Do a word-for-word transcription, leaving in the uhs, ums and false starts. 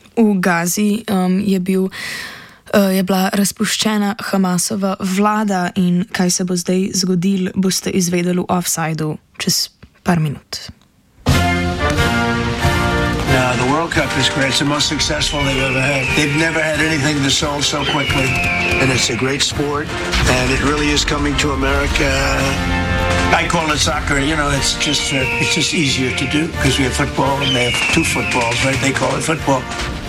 V Gazi um, je, bil, uh, je bila razpuščena Hamasova vlada in kaj se bo zdaj zgodilo, boste izvedeli v Offsideu čez par minut. No, the World Cup is great. It's the most successful they've ever had. They've never had anything that sold so quickly. And it's a great sport, and it really is coming to America. I call it soccer. You know, it's just uh, it's just easier to do because we have football and they have two footballs, right? They call it football.